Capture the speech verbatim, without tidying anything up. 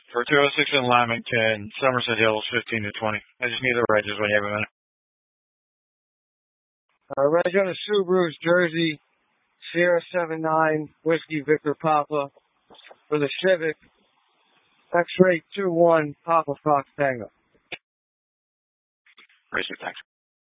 For two oh six in Lamington, Somerset Hills, fifteen to twenty. I just need the registers when you have a minute. Uh, Reg on the Subaru's Jersey, Sierra seven nine, Whiskey Victor Papa, for the Civic, X-ray two one, Papa Fox Tango. Racer, thanks.